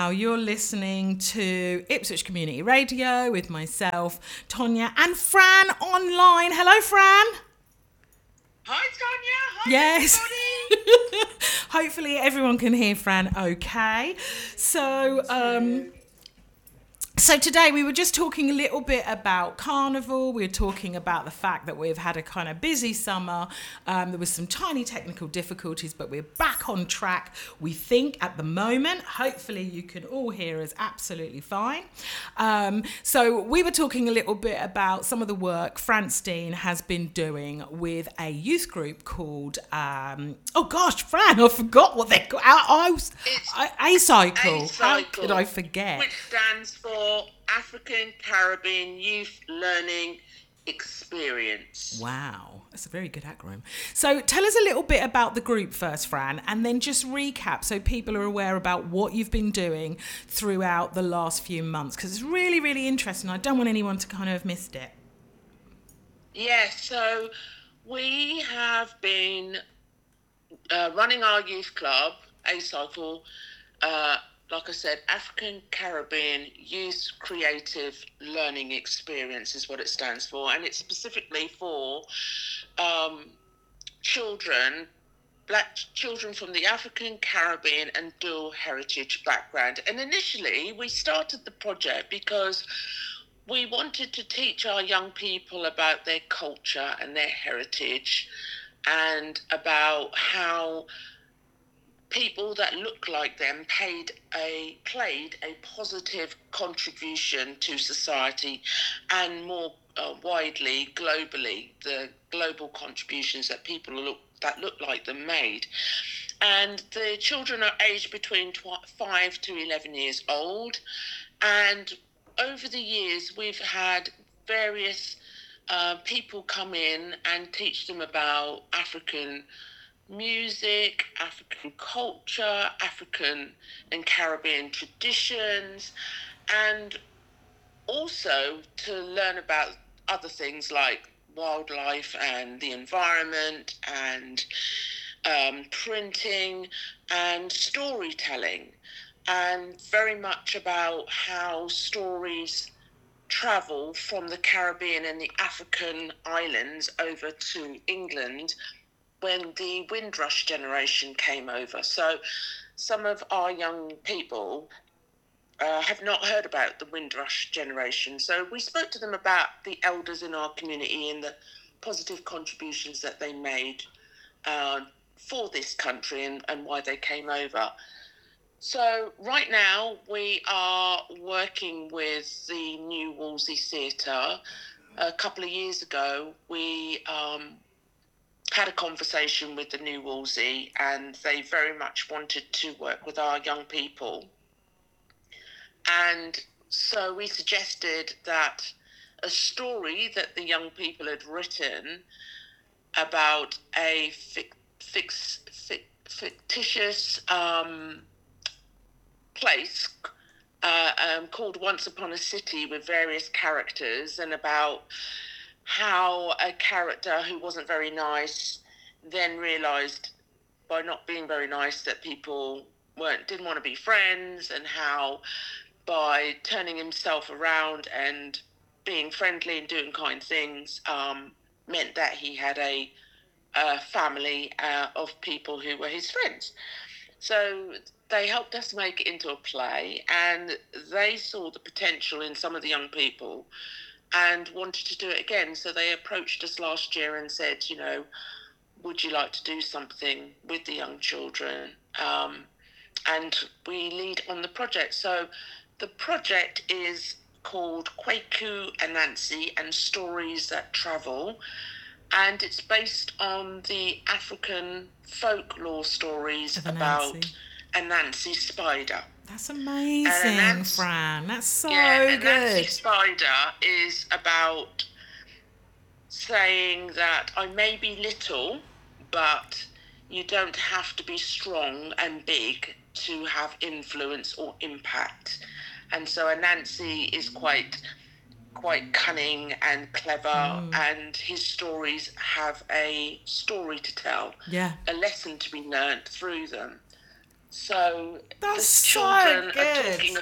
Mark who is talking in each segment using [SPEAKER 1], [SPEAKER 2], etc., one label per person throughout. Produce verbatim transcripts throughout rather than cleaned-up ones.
[SPEAKER 1] now you're listening to Ipswich Community Radio with myself, Tonya, and Fran online. Hello, Fran.
[SPEAKER 2] Hi, Tonya. Hi,
[SPEAKER 1] yes.
[SPEAKER 2] everybody.
[SPEAKER 1] Hopefully everyone can hear Fran okay. So, um... So today we were just talking a little bit about Carnival. We were talking about the fact that we've had a kind of busy summer. Um, there was some tiny technical difficulties, but we're back on track, we think, at the moment. Hopefully you can all hear us absolutely fine. Um, so we were talking a little bit about some of the work Francine has been doing with a youth group called, um, oh gosh, Fran, I forgot what they're called. I, I was, I, A-Cycle. How could I forget?
[SPEAKER 2] Which stands for African Caribbean Youth Learning Experience.
[SPEAKER 1] Wow, that's a very good acronym. So tell us a little bit about the group first, Fran, and then just recap so people are aware about what you've been doing throughout the last few months, because it's really, really interesting. I don't want anyone to kind of have missed it.
[SPEAKER 2] Yes, so we have been uh, running our youth club, A-Cycle, uh, like I said, African Caribbean Youth Creative Learning Experience is what it stands for. And it's specifically for um, children, black children from the African Caribbean and dual heritage background. And initially we started the project because we wanted to teach our young people about their culture and their heritage and about how people that look like them paid a played a positive contribution to society, and more uh, widely globally the global contributions that people look that look like them made. And the children are aged between tw- five to eleven years old, and over the years we've had various uh, people come in and teach them about African music, African culture, African and Caribbean traditions, and also to learn about other things like wildlife and the environment and um, printing and storytelling, and very much about how stories travel from the Caribbean and the African islands over to England when the Windrush generation came over. So some of our young people uh, have not heard about the Windrush generation. So we spoke to them about the elders in our community and the positive contributions that they made uh, for this country and, and why they came over. So right now we are working with the New Wolsey Theatre. A couple of years ago, we um, had a conversation with the New Wolsey, and they very much wanted to work with our young people. And so we suggested that a story that the young people had written about a fic- fix, fic- fictitious um, place uh, um, called Once Upon a City, with various characters, and about how a character who wasn't very nice then realised by not being very nice that people weren't didn't want to be friends, and how by turning himself around and being friendly and doing kind things um, meant that he had a, a family uh, of people who were his friends. So they helped us make it into a play, and they saw the potential in some of the young people and wanted to do it again. So they approached us last year and said, you know, would you like to do something with the young children? Um, and we lead on the project. So the project is called Kwaku Anansi and Stories That Travel. And it's based on the African folklore stories
[SPEAKER 1] Of
[SPEAKER 2] about
[SPEAKER 1] Anansi.
[SPEAKER 2] Anansi spider.
[SPEAKER 1] That's amazing,
[SPEAKER 2] Anansi,
[SPEAKER 1] Fran. That's so
[SPEAKER 2] yeah,
[SPEAKER 1] good.
[SPEAKER 2] Anansi spider is about saying that I may be little, but you don't have to be strong and big to have influence or impact. And so Anansi is quite quite cunning and clever, mm. and his stories have a story to tell,
[SPEAKER 1] yeah,
[SPEAKER 2] a lesson to be learnt through them. So
[SPEAKER 1] That's
[SPEAKER 2] the
[SPEAKER 1] so
[SPEAKER 2] children are
[SPEAKER 1] good.
[SPEAKER 2] talking.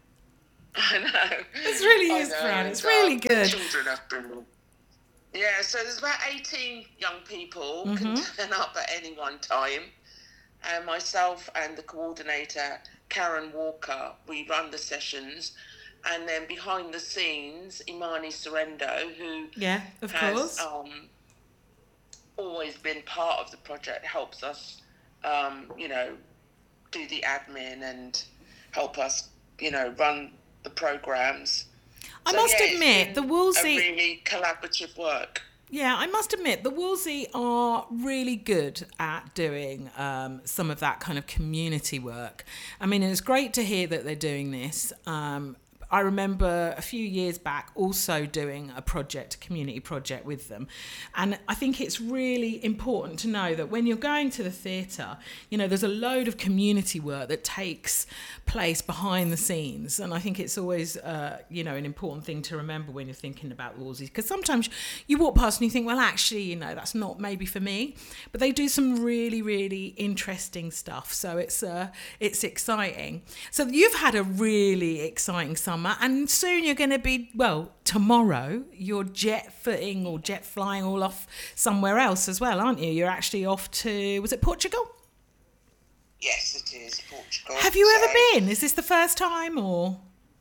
[SPEAKER 2] I know.
[SPEAKER 1] It really
[SPEAKER 2] I
[SPEAKER 1] is,
[SPEAKER 2] know.
[SPEAKER 1] Fran. It's
[SPEAKER 2] and,
[SPEAKER 1] really
[SPEAKER 2] um,
[SPEAKER 1] good.
[SPEAKER 2] Children have been. Yeah, so there's about eighteen young people can
[SPEAKER 1] Mm-hmm.
[SPEAKER 2] turn up at any one time. And myself and the coordinator, Karen Walker, we run the sessions. And then behind the scenes, Imani Sorrento, who
[SPEAKER 1] Yeah, of
[SPEAKER 2] has
[SPEAKER 1] course.
[SPEAKER 2] um, always been part of the project, helps us, um, you know, do the admin and help us, you know, run the programs.
[SPEAKER 1] I
[SPEAKER 2] So
[SPEAKER 1] must
[SPEAKER 2] yeah, it's
[SPEAKER 1] admit, the
[SPEAKER 2] been a
[SPEAKER 1] Wolsey.
[SPEAKER 2] really collaborative work.
[SPEAKER 1] Yeah, I must admit, the Wolsey are really good at doing um, some of that kind of community work. I mean, it's great to hear that they're doing this. Um, I remember a few years back also doing a project, a community project with them. And I think it's really important to know that when you're going to the theatre, you know, there's a load of community work that takes place behind the scenes. And I think it's always, uh, you know, an important thing to remember when you're thinking about Wolsey. Because sometimes you walk past and you think, well, actually, you know, that's not maybe for me. But they do some really, really interesting stuff. So it's uh, it's exciting. So you've had a really exciting summer. And soon you're going to be, well, tomorrow you're jet footing or jet flying all off somewhere else as well, aren't you? You're actually off to, was it Portugal?
[SPEAKER 2] Yes, it is Portugal.
[SPEAKER 1] Have you
[SPEAKER 2] so,
[SPEAKER 1] ever been? Is this the first time or?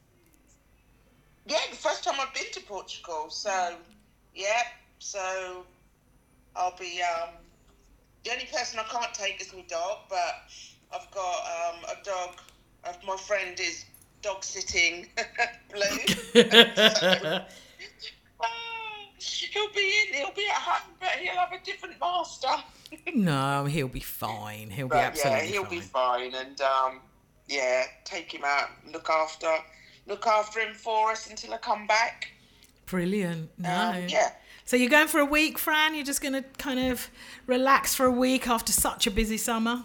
[SPEAKER 2] Yeah, the first time I've been to Portugal. So, yeah, so I'll be, um, the only person I can't take is my dog, but I've got um, a dog, uh, my friend is dog sitting Blue. so, uh, he'll be in, he'll be at home, but he'll have a different master.
[SPEAKER 1] No, he'll be fine. He'll be
[SPEAKER 2] But
[SPEAKER 1] absolutely
[SPEAKER 2] yeah, he'll
[SPEAKER 1] fine.
[SPEAKER 2] be fine, and um, yeah, take him out, look after, look after him for us until I come back.
[SPEAKER 1] Brilliant. No.
[SPEAKER 2] Um, yeah.
[SPEAKER 1] So you're going for a week, Fran? You're just going to kind of relax for a week after such a busy summer?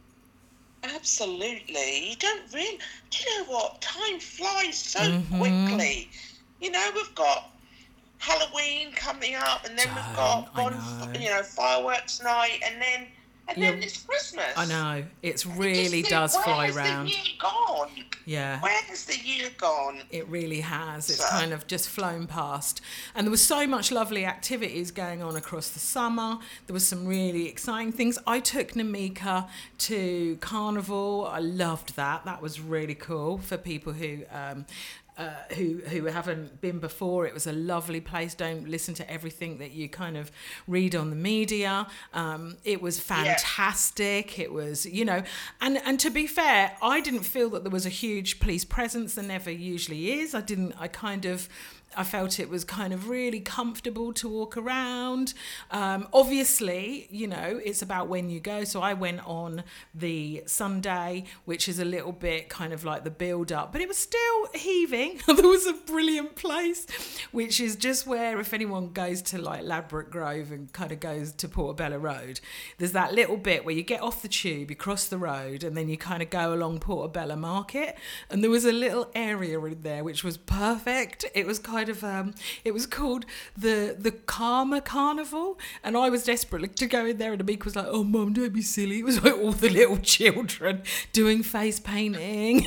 [SPEAKER 2] Absolutely. You don't really. Do you know what? Time flies so
[SPEAKER 1] Mm-hmm.
[SPEAKER 2] quickly. You know, we've got Halloween coming up, and then
[SPEAKER 1] Don't,
[SPEAKER 2] we've got
[SPEAKER 1] I
[SPEAKER 2] one,
[SPEAKER 1] know.
[SPEAKER 2] you know, fireworks night, and then and then
[SPEAKER 1] You're-
[SPEAKER 2] it's Christmas.
[SPEAKER 1] I know. It
[SPEAKER 2] You
[SPEAKER 1] really
[SPEAKER 2] just think,
[SPEAKER 1] does
[SPEAKER 2] where
[SPEAKER 1] fly
[SPEAKER 2] has
[SPEAKER 1] round.
[SPEAKER 2] the year gone?
[SPEAKER 1] Yeah.
[SPEAKER 2] Where has the year gone?
[SPEAKER 1] It really has. It's
[SPEAKER 2] So-
[SPEAKER 1] kind of just flown past. And there was so much lovely activities going on across the summer. There was some really exciting things. I took Namika to Carnival. I loved that. That was really cool for people who um, uh, who who haven't been before. It was a lovely place. Don't listen to everything that you kind of read on the media. Um, it was fantastic. It was, you know, and and to be fair, I didn't feel that there was a huge police presence. There never usually is. I didn't. I kind of. I felt it was kind of really comfortable to walk around. Um, obviously, you know, it's about when you go. So I went on the Sunday, which is a little bit kind of like the build up, but it was still heaving. There was a brilliant place, which is just where, if anyone goes to like Ladbroke Grove and kind of goes to Portobello Road, there's that little bit where you get off the tube, you cross the road, and then you kind of go along Portobello Market. And there was a little area in there which was perfect. It was kind of um it was called the the Karma Carnival, and I was desperate to go in there, and Amika was like, oh mum, don't be silly. It was like all the little children doing face painting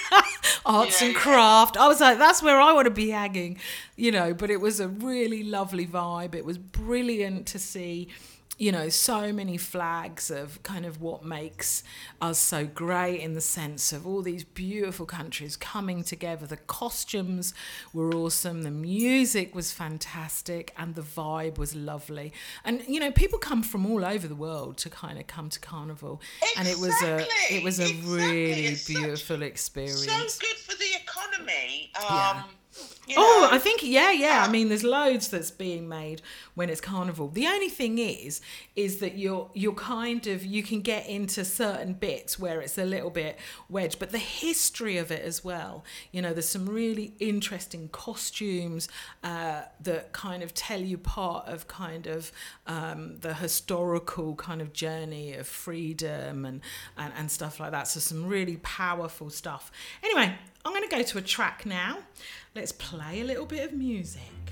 [SPEAKER 1] arts
[SPEAKER 2] Yeah,
[SPEAKER 1] and
[SPEAKER 2] yeah.
[SPEAKER 1] craft. I was like, that's where I want to be hanging, you know. But it was a really lovely vibe. It was brilliant to see, you know, so many flags of kind of what makes us so great, in the sense of all these beautiful countries coming together. The costumes were awesome, the music was fantastic, and the vibe was lovely. And, you know, people come from all over the world to kind of come to Carnival. And it was a
[SPEAKER 2] Exactly,
[SPEAKER 1] it was a
[SPEAKER 2] exactly.
[SPEAKER 1] really
[SPEAKER 2] It's such-
[SPEAKER 1] beautiful experience.
[SPEAKER 2] So good for the economy. Um,
[SPEAKER 1] Yeah.
[SPEAKER 2] you
[SPEAKER 1] Oh,
[SPEAKER 2] know.
[SPEAKER 1] I think, yeah, yeah. I
[SPEAKER 2] Uh,
[SPEAKER 1] mean, there's loads that's being made when it's Carnival. The only thing is, is that you're you're kind of, you can get into certain bits where it's a little bit wedged, but the history of it as well. You know, there's some really interesting costumes uh, that kind of tell you part of kind of um, the historical kind of journey of freedom and, and, and stuff like that. So some really powerful stuff. Anyway, I'm going to go to a track now. Let's play a little bit of music.